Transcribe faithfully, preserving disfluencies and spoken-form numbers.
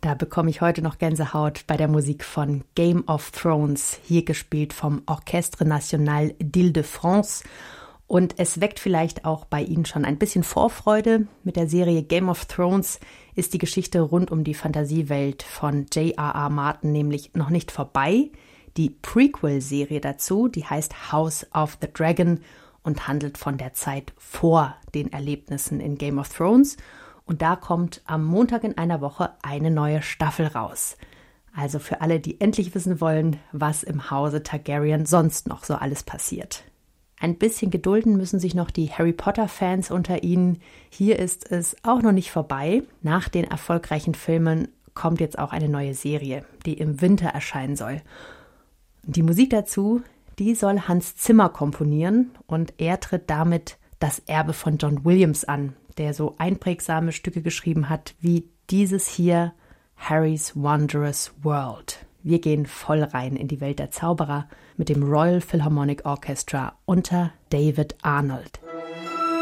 Da bekomme ich heute noch Gänsehaut bei der Musik von Game of Thrones, hier gespielt vom Orchestre National d'Île-de-France. Und es weckt vielleicht auch bei Ihnen schon ein bisschen Vorfreude. Mit der Serie Game of Thrones ist die Geschichte rund um die Fantasiewelt von J R R. Martin nämlich noch nicht vorbei. Die Prequel-Serie dazu, die heißt House of the Dragon und handelt von der Zeit vor den Erlebnissen in Game of Thrones. Und da kommt am Montag in einer Woche eine neue Staffel raus. Also für alle, die endlich wissen wollen, was im Hause Targaryen sonst noch so alles passiert. Ein bisschen gedulden müssen sich noch die Harry Potter-Fans unter Ihnen. Hier ist es auch noch nicht vorbei. Nach den erfolgreichen Filmen kommt jetzt auch eine neue Serie, die im Winter erscheinen soll. Die Musik dazu, die soll Hans Zimmer komponieren und er tritt damit das Erbe von John Williams an, der so einprägsame Stücke geschrieben hat, wie dieses hier, Harry's Wondrous World. Wir gehen voll rein in die Welt der Zauberer mit dem Royal Philharmonic Orchestra unter David Arnold.